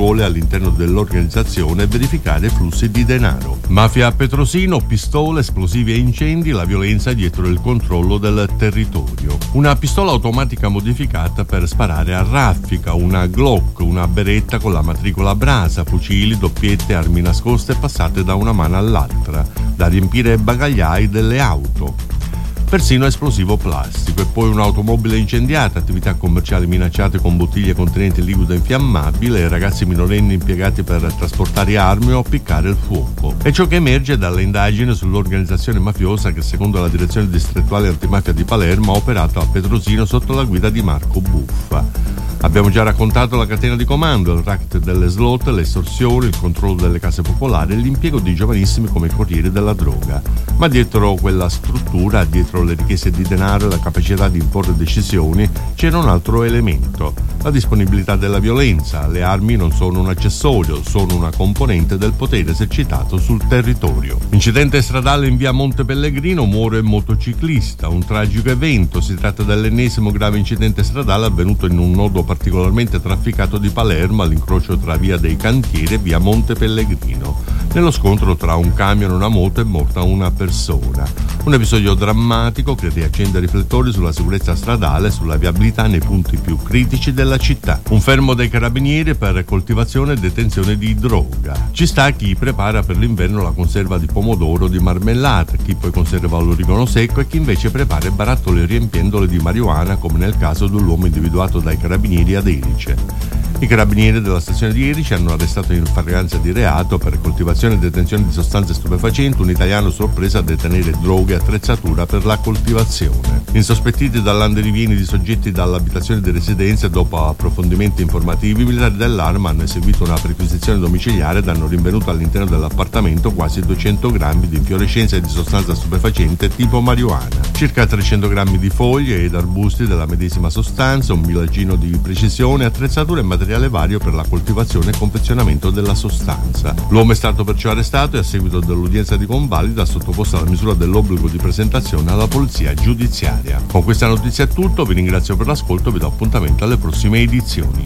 vuole all'interno dell'organizzazione verificare flussi di denaro. Mafia a Petrosino, pistole, esplosivi e incendi, la violenza dietro il controllo del territorio. Una pistola automatica modificata per sparare a raffica, una Glock, una beretta con la matricola Brasa, fucili, doppiette, armi nascoste passate da una mano all'altra, da riempire ai bagagliai delle auto. Persino esplosivo plastico, e poi un'automobile incendiata, attività commerciali minacciate con bottiglie contenenti liquido infiammabile e ragazzi minorenni impiegati per trasportare armi o appiccare il fuoco. È ciò che emerge dalle indagini sull'organizzazione mafiosa che, secondo la direzione distrettuale antimafia di Palermo, ha operato a Petrosino sotto la guida di Marco Buffa. Abbiamo già raccontato la catena di comando, il racket delle slot, le estorsioni, il controllo delle case popolari e l'impiego di giovanissimi come corrieri della droga. Ma dietro quella struttura, dietro le richieste di denaro e la capacità di imporre decisioni, c'era un altro elemento: la disponibilità della violenza. Le armi non sono un accessorio, sono una componente del potere esercitato sul territorio. Incidente stradale in via Monte Pellegrino, muore un motociclista, un tragico evento. Si tratta dell'ennesimo grave incidente stradale avvenuto in un nodo particolarmente trafficato di Palermo, all'incrocio tra via dei Cantieri e via Monte Pellegrino. Nello scontro tra un camion e una moto è morta una persona. Un episodio drammatico che riaccende riflettori sulla sicurezza stradale e sulla viabilità nei punti più critici della città. Un fermo dei carabinieri per coltivazione e detenzione di droga. Ci sta chi prepara per l'inverno la conserva di pomodoro di marmellata, chi poi conserva l'origano secco e chi invece prepara barattoli riempiendole di marijuana, come nel caso dell'uomo individuato dai carabinieri ad Erice. I carabinieri della stazione di Erice hanno arrestato in flagranza di reato per coltivazione e detenzione di sostanze stupefacenti un italiano sorpreso a detenere droghe e attrezzatura per la coltivazione. Insospettiti dall'andirivieni di soggetti dall'abitazione di residenza, dopo approfondimenti informativi, i militari dell'Arma hanno eseguito una perquisizione domiciliare ed hanno rinvenuto all'interno dell'appartamento quasi 200 grammi di infiorescenze di sostanza stupefacente tipo marijuana, circa 300 grammi di foglie ed arbusti della medesima sostanza, un milaggino di precisione, attrezzature e materiale vario per la coltivazione e confezionamento della sostanza. L'uomo è stato perciò arrestato e a seguito dell'udienza di convalida sottoposto alla misura dell'obbligo di presentazione alla polizia giudiziaria. Con questa notizia è tutto, vi ringrazio per l'ascolto e vi do appuntamento alle prossime edizioni.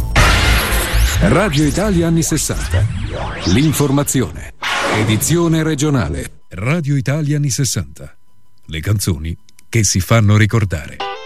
Radio Italia anni 60. L'informazione. Edizione regionale. Radio Italia anni 60. Le canzoni che si fanno ricordare.